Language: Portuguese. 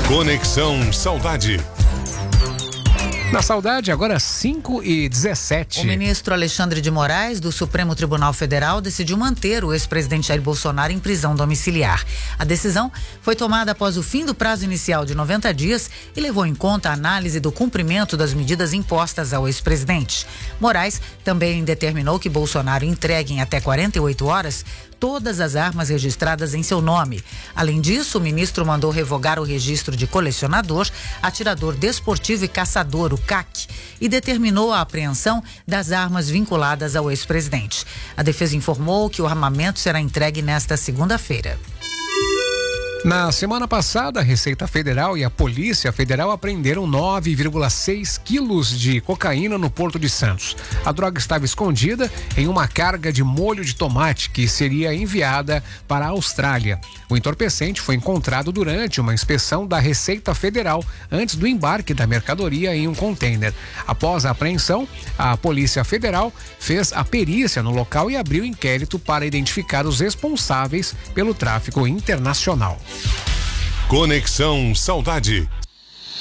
Conexão Saudade. Na Saudade, agora 5h17. O ministro Alexandre de Moraes, do Supremo Tribunal Federal, decidiu manter o ex-presidente Jair Bolsonaro em prisão domiciliar. A decisão foi tomada após o fim do prazo inicial de 90 dias e levou em conta a análise do cumprimento das medidas impostas ao ex-presidente. Moraes também determinou que Bolsonaro entregue em até 48 horas todas as armas registradas em seu nome. Além disso, o ministro mandou revogar o registro de colecionador, atirador desportivo e caçador, o CAC, e determinou a apreensão das armas vinculadas ao ex-presidente. A defesa informou que o armamento será entregue nesta segunda-feira. Na semana passada, a Receita Federal e a Polícia Federal apreenderam 9,6 quilos de cocaína no Porto de Santos. A droga estava escondida em uma carga de molho de tomate que seria enviada para a Austrália. O entorpecente foi encontrado durante uma inspeção da Receita Federal antes do embarque da mercadoria em um container. Após a apreensão, a Polícia Federal fez a perícia no local e abriu inquérito para identificar os responsáveis pelo tráfico internacional. Conexão Saudade.